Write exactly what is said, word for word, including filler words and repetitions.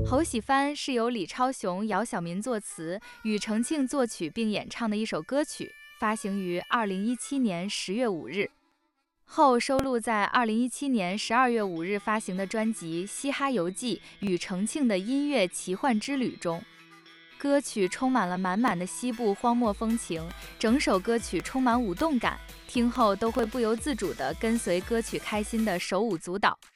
侯喜帆是由李超雄、姚晓民作词，庾澄庆作曲并演唱的一首歌曲，发行于二零一七年十月五日，后收录在二零一七年十二月五日发行的专辑《嘻哈游记：庾澄庆的音乐奇幻之旅》中。歌曲充满了满满的西部荒漠风情，整首歌曲充满舞动感，听后都会不由自主地跟随歌曲开心的手舞足蹈。